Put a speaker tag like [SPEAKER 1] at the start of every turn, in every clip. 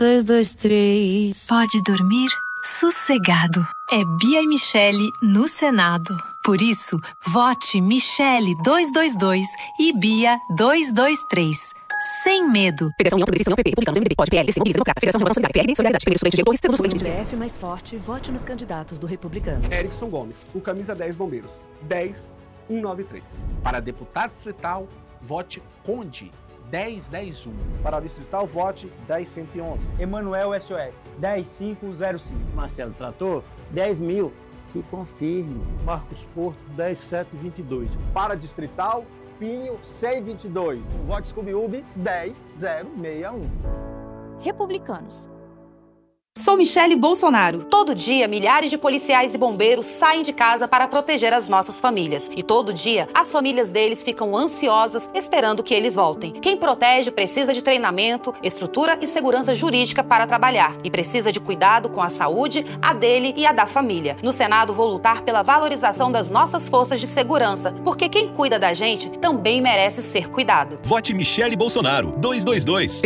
[SPEAKER 1] 223.
[SPEAKER 2] Pode dormir sossegado. É Bia e Michele no Senado. Por isso, vote Michele 222 e Bia 223. Sem medo.
[SPEAKER 3] Federação União Progressista União PP, Republicanos, MDB, POD, PL, Mobiliza Democrata, Federação Renovação Solidária, PRD, Solidariedade, Primeiro Estudante, G2, Centro Estudante,
[SPEAKER 4] DF mais forte, vote nos candidatos do Republicanos.
[SPEAKER 5] Erickson Gomes, o camisa 10 Bombeiros, 10193.
[SPEAKER 6] Para deputado distrital, vote Conde, 10101.
[SPEAKER 7] Para distrital, vote 10111.
[SPEAKER 8] Emanuel SOS, 10505.
[SPEAKER 9] Marcelo Trator, 10.000. E confirme.
[SPEAKER 10] Marcos Porto, 10722.
[SPEAKER 7] Para distrital, Pinho 122. Vote Scooby-Ubi 10061.
[SPEAKER 11] Republicanos.
[SPEAKER 12] Sou Michele Bolsonaro. Todo dia, milhares de policiais e bombeiros saem de casa para proteger as nossas famílias. E todo dia, as famílias deles ficam ansiosas, esperando que eles voltem. Quem protege precisa de treinamento, estrutura e segurança jurídica para trabalhar. E precisa de cuidado com a saúde, a dele e a da família. No Senado, vou lutar pela valorização das nossas forças de segurança, porque quem cuida da gente também merece ser cuidado.
[SPEAKER 13] Vote Michele Bolsonaro, 222.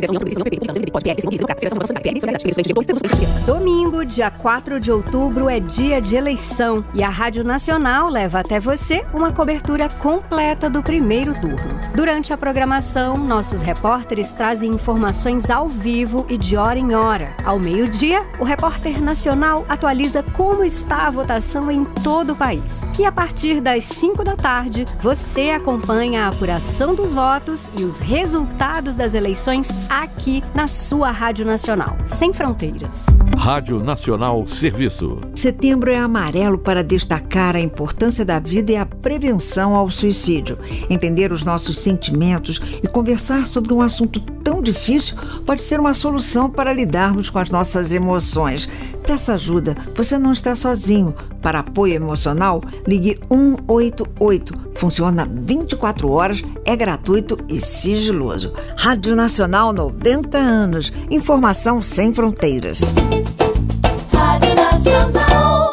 [SPEAKER 14] Domingo, dia 4 de outubro, é dia de eleição e a Rádio Nacional leva até você uma cobertura completa do primeiro turno. Durante a programação, nossos repórteres trazem informações ao vivo e de hora em hora. Ao meio-dia, o repórter nacional atualiza como está a votação em todo o país. E a partir das 5 da tarde, você acompanha a apuração dos votos e os resultados das eleições aqui na sua Rádio Nacional, sem fronteiras.
[SPEAKER 15] Rádio Nacional Serviço.
[SPEAKER 16] Setembro é amarelo para destacar a importância da vida e a prevenção ao suicídio. Entender os nossos sentimentos e conversar sobre um assunto tão difícil pode ser uma solução para lidarmos com as nossas emoções. Peça ajuda, você não está sozinho. Para apoio emocional, ligue 188. Funciona 24 horas, é gratuito e sigiloso. Rádio Nacional 90 anos. Informação sem fronteiras.
[SPEAKER 11] Rádio Nacional.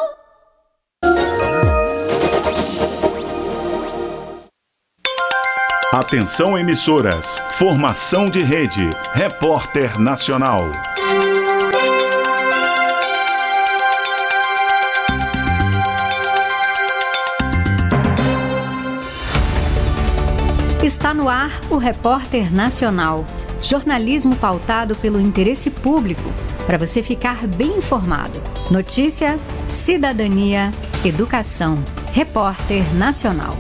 [SPEAKER 13] Atenção emissoras, formação de rede, Repórter Nacional.
[SPEAKER 14] Está no ar o Repórter Nacional. Jornalismo pautado pelo interesse público, para você ficar bem informado. Notícia, cidadania, educação. Repórter Nacional.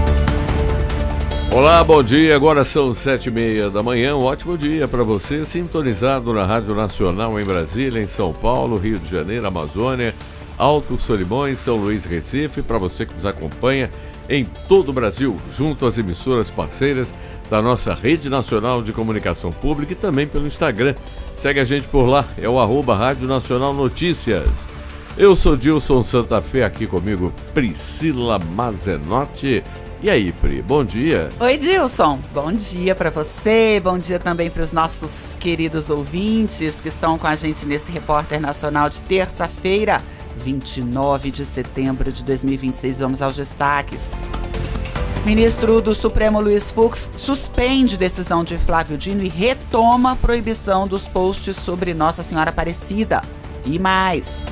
[SPEAKER 15] Olá, bom dia. Agora são 7h30 da manhã. Um ótimo dia para você, sintonizado na Rádio Nacional em Brasília, em São Paulo, Rio de Janeiro, Amazônia, Alto Solimões, São Luís, Recife. Para você que nos acompanha em todo o Brasil, junto às emissoras parceiras da nossa Rede Nacional de Comunicação Pública e também pelo Instagram. Segue a gente por lá, é o @Rádio Nacional Notícias. Eu sou Dilson Santa Fé, aqui comigo Priscila Mazenotti. E aí, Pri, bom dia.
[SPEAKER 17] Oi, Dilson, bom dia para você, bom dia também para os nossos queridos ouvintes que estão com a gente nesse Repórter Nacional de terça-feira, 29 de setembro de 2026. Vamos aos destaques. Ministro do Supremo Luiz Fux suspende decisão de Flávio Dino e retoma a proibição dos posts sobre Nossa Senhora Aparecida. E mais.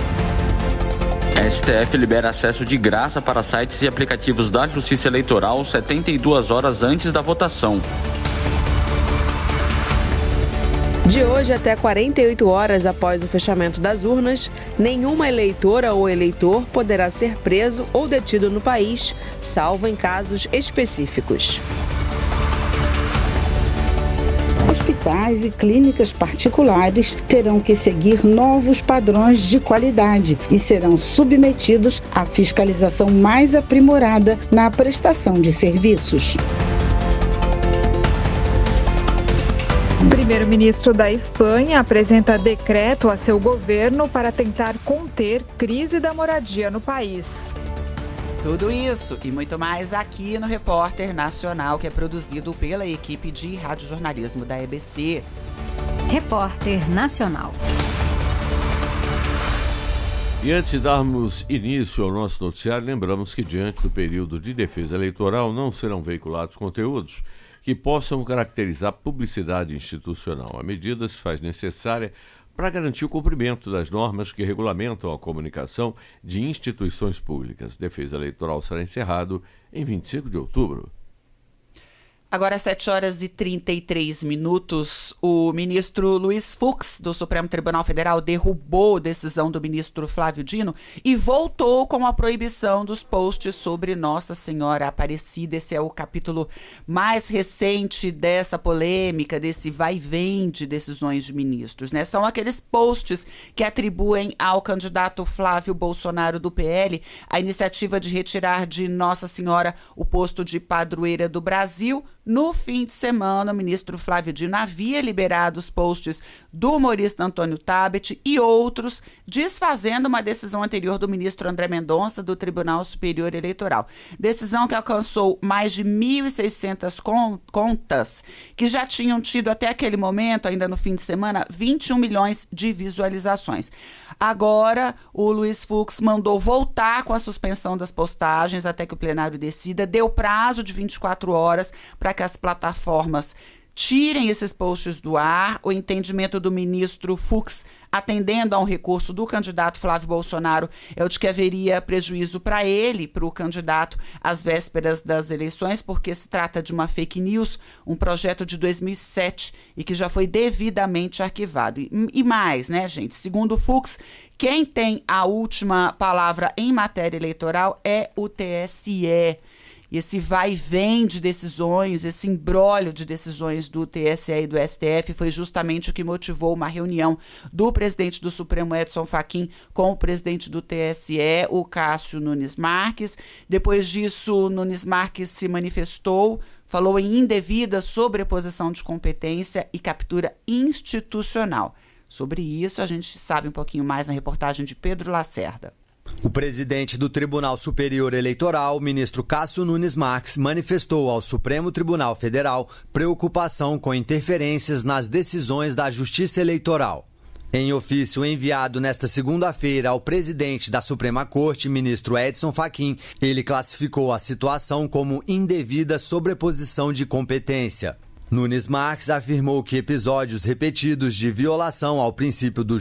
[SPEAKER 18] STF libera acesso de graça para sites e aplicativos da Justiça Eleitoral 72 horas antes da votação.
[SPEAKER 19] De hoje até 48 horas após o fechamento das urnas, nenhuma eleitora ou eleitor poderá ser preso ou detido no país, salvo em casos específicos.
[SPEAKER 20] Hospitais e clínicas particulares terão que seguir novos padrões de qualidade e serão submetidos à fiscalização mais aprimorada na prestação de serviços.
[SPEAKER 21] O primeiro-ministro da Espanha apresenta decreto a seu governo para tentar conter crise da moradia no país.
[SPEAKER 17] Tudo isso e muito mais aqui no Repórter Nacional, que é produzido pela equipe de radiojornalismo da EBC.
[SPEAKER 14] Repórter Nacional.
[SPEAKER 15] E antes de darmos início ao nosso noticiário, lembramos que diante do período de defesa eleitoral não serão veiculados conteúdos que possam caracterizar publicidade institucional. A medida se faz necessária para garantir o cumprimento das normas que regulamentam a comunicação de instituições públicas. Defesa eleitoral será encerrado em 25 de outubro.
[SPEAKER 17] Agora, 7h33, o ministro Luiz Fux, do Supremo Tribunal Federal, derrubou a decisão do ministro Flávio Dino e voltou com a proibição dos posts sobre Nossa Senhora Aparecida. Esse é o capítulo mais recente dessa polêmica, desse vai e vem de decisões de ministros, né? São aqueles posts que atribuem ao candidato Flávio Bolsonaro do PL a iniciativa de retirar de Nossa Senhora o posto de padroeira do Brasil. No fim de semana, o ministro Flávio Dino havia liberado os posts do humorista Antônio Tabet e outros, desfazendo uma decisão anterior do ministro André Mendonça do Tribunal Superior Eleitoral. Decisão que alcançou mais de 1.600 contas, que já tinham tido até aquele momento, ainda no fim de semana, 21 milhões de visualizações. Agora, o Luiz Fux mandou voltar com a suspensão das postagens até que o plenário decida, deu prazo de 24 horas para que as plataformas tirem esses posts do ar. O entendimento do ministro Fux, atendendo a um recurso do candidato Flávio Bolsonaro, é o de que haveria prejuízo para ele, para o candidato, às vésperas das eleições, porque se trata de uma fake news, um projeto de 2007 e que já foi devidamente arquivado. E mais, né, gente? Segundo o Fux, quem tem a última palavra em matéria eleitoral é o TSE. E esse vai e vem de decisões, esse imbróglio de decisões do TSE e do STF foi justamente o que motivou uma reunião do presidente do Supremo, Edson Fachin, com o presidente do TSE, o Cássio Nunes Marques. Depois disso, Nunes Marques se manifestou, falou em indevida sobreposição de competência e captura institucional. Sobre isso, a gente sabe um pouquinho mais na reportagem de Pedro Lacerda.
[SPEAKER 1] O presidente do Tribunal Superior Eleitoral, ministro Cássio Nunes Marques, manifestou ao Supremo Tribunal Federal preocupação com interferências nas decisões da Justiça Eleitoral. Em ofício enviado nesta segunda-feira ao presidente da Suprema Corte, ministro Edson Fachin, ele classificou a situação como indevida sobreposição de competência. Nunes Marques afirmou que episódios repetidos de violação ao princípio do